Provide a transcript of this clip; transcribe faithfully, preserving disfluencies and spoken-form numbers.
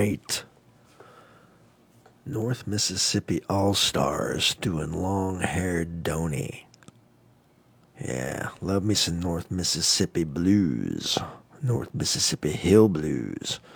right. North Mississippi All-Stars doing long-haired Donny. Yeah, love me some North Mississippi blues. North Mississippi Hill blues.